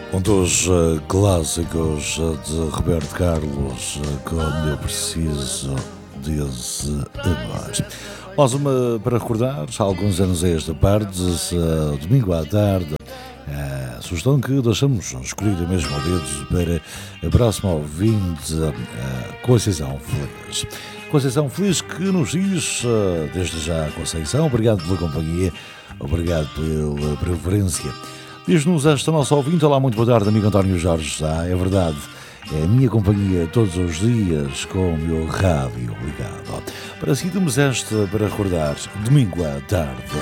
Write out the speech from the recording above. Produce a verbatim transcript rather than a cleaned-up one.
Um dos uh, clássicos uh, de Roberto Carlos, uh, Como Eu Preciso Desse Amor. Mais uma para recordar, há alguns anos a esta parte, uh, domingo à tarde, a sugestão que deixamos escolhida mesmo a dedos para a próxima ouvinte, uh, Conceição Feliz. Conceição Feliz que nos diz, uh, desde já, Conceição, obrigado pela companhia, obrigado pela preferência. Diz-nos esta nossa ouvinte: olá, muito boa tarde, amigo António Jorge. Ah, é verdade, é a minha companhia todos os dias com o meu rádio ligado. Para si temos esta para recordar, domingo à tarde.